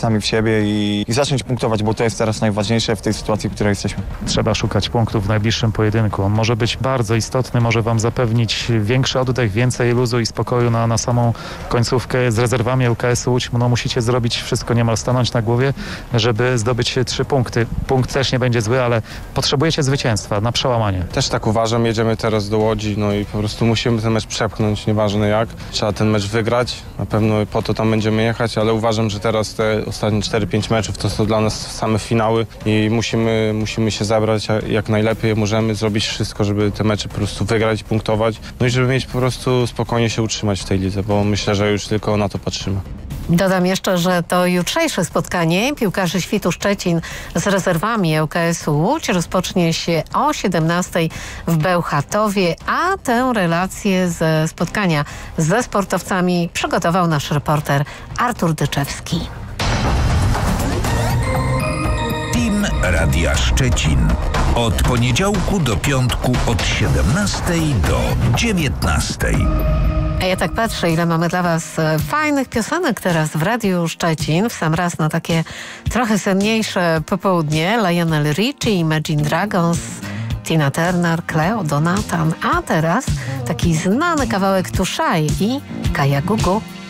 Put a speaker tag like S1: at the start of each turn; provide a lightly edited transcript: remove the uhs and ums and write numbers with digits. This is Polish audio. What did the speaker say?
S1: sami w siebie i zacząć punktować, bo to jest teraz najważniejsze w tej sytuacji, w której jesteśmy.
S2: Trzeba szukać punktów w najbliższym pojedynku. On może być bardzo istotny, może wam zapewnić większy oddech, więcej luzu i spokoju na samą końcówkę. Z rezerwami ŁKS Łódź musicie zrobić wszystko, niemal stanąć na głowie, żeby zdobyć 3 punkty. Punkt też nie będzie zły, ale potrzebujecie zwycięstwa na przełamanie.
S3: Też tak uważam, jedziemy teraz do Łodzi, no i po prostu musimy ten mecz przepchnąć, nieważne jak. Trzeba ten mecz wygrać, na pewno po to tam będziemy jechać, ale uważam, że teraz te ostatnie 4-5 meczów to są dla nas same finały i musimy się zabrać jak najlepiej możemy, zrobić wszystko, żeby te mecze po prostu wygrać, punktować, no i żeby mieć po prostu spokojnie się utrzymać w tej lidze, bo myślę, że już tylko na to patrzymy.
S4: Dodam jeszcze, że to jutrzejsze spotkanie piłkarzy Świtu Szczecin z rezerwami ŁKS-u Łódź rozpocznie się o 17:00 w Bełchatowie, a tę relację ze spotkania ze sportowcami przygotował nasz reporter Artur Dyczewski.
S5: Team Radia Szczecin. Od poniedziałku do piątku od 17:00 do 19:00.
S4: A ja tak patrzę, ile mamy dla was fajnych piosenek teraz w Radiu Szczecin. W sam raz na takie trochę senniejsze popołudnie. Lionel Richie, Imagine Dragons, Tina Turner, Cleo, Donatan. A teraz taki znany kawałek Tuszaj i Kaja Gugu.